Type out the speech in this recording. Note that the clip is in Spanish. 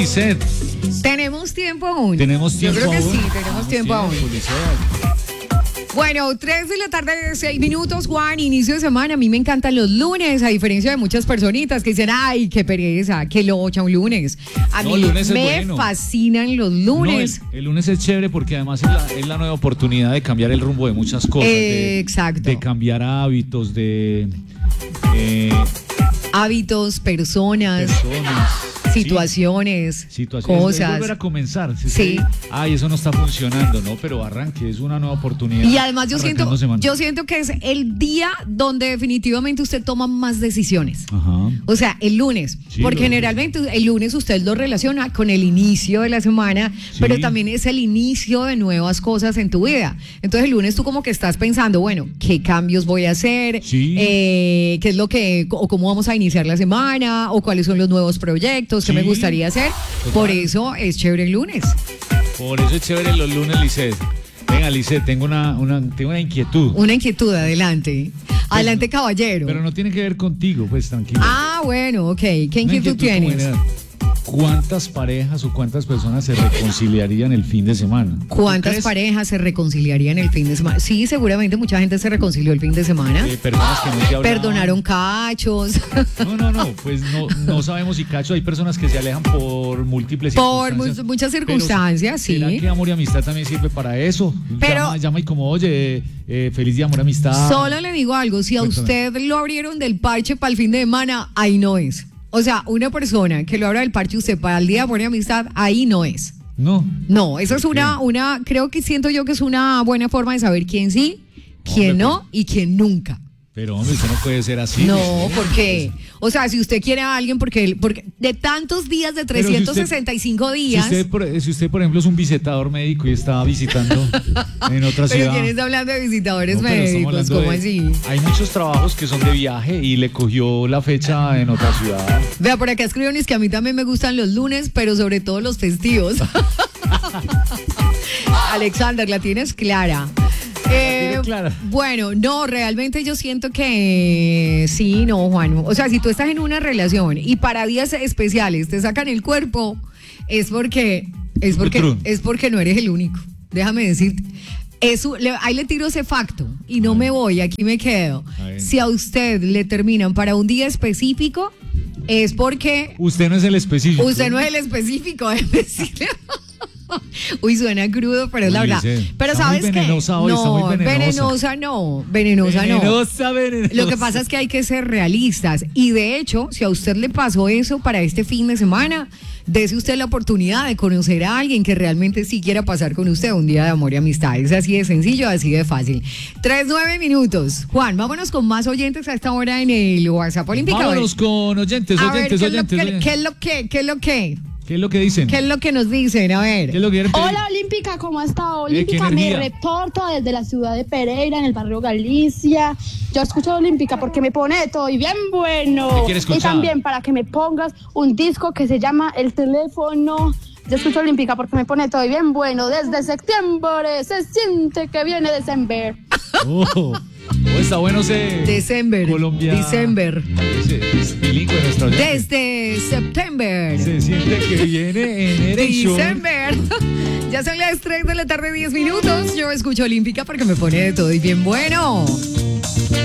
Lisette. ¿Tenemos tiempo aún? ¿Tenemos tiempo Yo creo que aún? sí, tenemos tiempo aún. Bueno, 3 de la tarde, 6 minutos, Juan, inicio de semana. A mí me encantan los lunes, a diferencia de muchas personitas que dicen, ay, qué pereza, qué locha un lunes. A mí me fascinan los lunes. No, el lunes es chévere porque además es la nueva oportunidad de cambiar el rumbo de muchas cosas. Exacto. De cambiar hábitos, hábitos, personas. Situaciones, cosas. Es volver a comenzar. Sí. Ay, eso no está funcionando, ¿no? Pero arranque, es una nueva oportunidad. Y además yo siento que es el día donde definitivamente usted toma más decisiones. Ajá. O sea, el lunes. Sí, porque generalmente el lunes usted lo relaciona con el inicio de la semana, sí, pero también es el inicio de nuevas cosas en tu vida. Entonces el lunes tú como que estás pensando, bueno, ¿qué cambios voy a hacer? Sí. ¿Qué es lo que, o cómo vamos a iniciar la semana? ¿O cuáles son los nuevos proyectos que me gustaría hacer? Total. Por eso es chévere el lunes. Por eso es chévere los lunes, Lisette. Venga, Lisette, tengo una inquietud. Una inquietud, adelante. Adelante, caballero. Pero no tiene que ver contigo, pues tranquilo. Ah, bueno, ok. ¿Qué inquietud tienes? ¿Cuántas parejas o cuántas personas se reconciliarían el fin de semana? ¿Cuántas parejas se reconciliarían el fin de semana? Sí, seguramente mucha gente se reconcilió el fin de semana. Personas que no se hablaban. Perdonaron cachos. No, pues no sabemos si cachos. Hay personas que se alejan por múltiples circunstancias. Por muchas circunstancias, sí. ¿Será que amor y amistad también sirve para eso? Pero llama y como, oye, feliz día, amor y amistad. Solo le digo algo, si a usted lo abrieron del parche para el fin de semana, ahí no es. O sea, una persona que lo abra del parche usted para el día de amor y amistad, ahí no es. No, eso es creo que siento yo que es una buena forma de saber quién sí, quién no y quién nunca. Pero hombre, eso no puede ser así. No, ¿por qué? O sea, si usted quiere a alguien, porque de tantos días, de 365 días. Si usted, por ejemplo, es un visitador médico y está visitando en otra ciudad. Pero ¿quién está hablando de visitadores médicos? ¿Cómo así? Hay muchos trabajos que son de viaje y le cogió la fecha en otra ciudad. Vea, por acá escriben es que a mí también me gustan los lunes, pero sobre todo los festivos. Alexander, la tienes clara. Bueno, no, realmente yo siento que sí, no, Juan. O sea, si tú estás en una relación y para días especiales te sacan el cuerpo, es porque no eres el único. Déjame decirte. Ahí le tiro ese facto y no me voy, aquí me quedo. Si a usted le terminan para un día específico, es porque usted no es el específico. Usted no es el específico, decirle. Uy, suena crudo, pero es la verdad. Pero ¿sabes qué? Venenosa no. Lo que pasa es que hay que ser realistas. Y de hecho, si a usted le pasó eso para este fin de semana, dése usted la oportunidad de conocer a alguien que realmente sí quiera pasar con usted un día de amor y amistad. Es así de sencillo, así de fácil. 3-9 minutos. Juan, vámonos con más oyentes a esta hora en el WhatsApp Olímpica. Vámonos con oyentes. ¿Qué es lo que? ¿Qué es lo que dicen? ¿Qué es lo que nos dicen? A ver. Hola, Olímpica, ¿cómo ha estado? Olímpica, me reporto desde la ciudad de Pereira, en el barrio Galicia. Yo escucho Olímpica porque me pone todo y bien bueno. Y también para que me pongas un disco que se llama El Teléfono. Yo escucho Olímpica porque me pone todo y bien bueno. Desde septiembre se siente que viene diciembre. Está bueno December. Colombia. December. Es bilingüe nuestro oyente. Desde septiembre. Se siente que viene en December. Ya son las 3 de la tarde, 10 minutos. Yo escucho Olímpica porque me pone de todo y bien bueno.